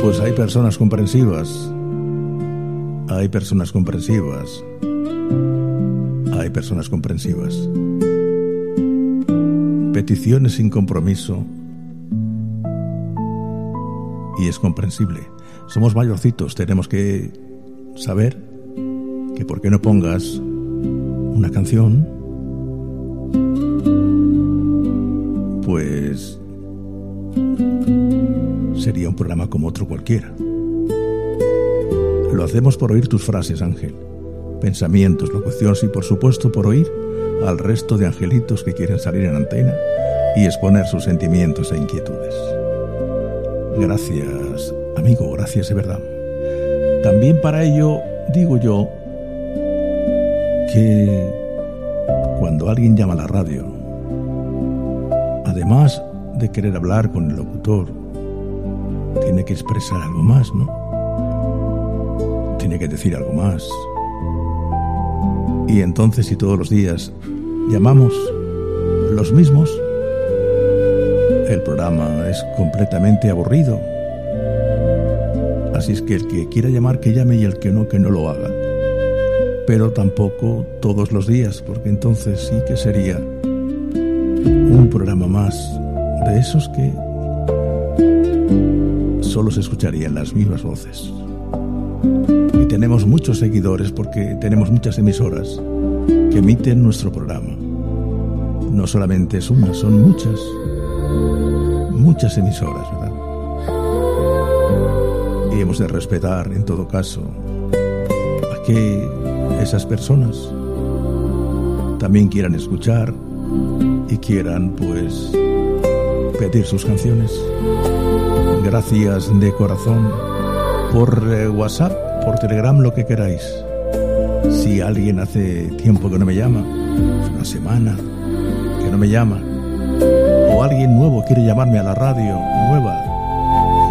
Pues hay personas comprensivas. Hay personas comprensivas. Hay personas comprensivas. Peticiones sin compromiso. Y es comprensible. Somos mayorcitos, tenemos que saber que por qué no pongas una canción, pues sería un programa como otro cualquiera. Lo hacemos por oír tus frases, Ángel, pensamientos, locuciones y por supuesto por oír al resto de angelitos que quieren salir en antena y exponer sus sentimientos e inquietudes. Gracias, amigo, gracias de verdad. También para ello digo yo que cuando alguien llama a la radio, además de querer hablar con el locutor, tiene que expresar algo más, ¿no? Tiene que decir algo más. Y entonces, si todos los días llamamos los mismos, el programa es completamente aburrido. Así es que el que quiera llamar, que llame, y el que no lo haga. Pero tampoco todos los días, porque entonces sí que sería un programa más de esos que solo se escucharían las mismas voces. Y tenemos muchos seguidores porque tenemos muchas emisoras que emiten nuestro programa. No solamente es una, son muchas emisoras, ¿verdad? Y hemos de respetar, en todo caso, a que esas personas también quieran escuchar y quieran, pues, pedir sus canciones. Gracias de corazón por WhatsApp, por Telegram, lo que queráis. Si alguien hace tiempo que no me llama, una semana que no me llama, o alguien nuevo quiere llamarme a la radio nueva,